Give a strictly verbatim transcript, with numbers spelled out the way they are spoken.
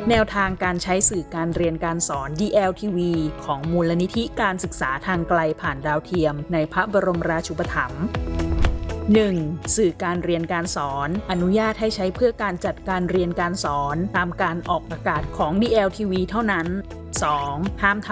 แนวทางการใช้สื่อการเรียนการสอน ดี แอล ที วี ของมูลนิธิการศึกษาทางไกลผ่านดาวเทียมในพระบรมราชูปถัมภ์ หนึ่ง. สื่อการเรียนการสอนอนุญาตให้ใช้เพื่อการจัดการเรียนการสอนตามการออกอากาศของ ดี แอล ที วี เท่านั้น สอง. ห้ามท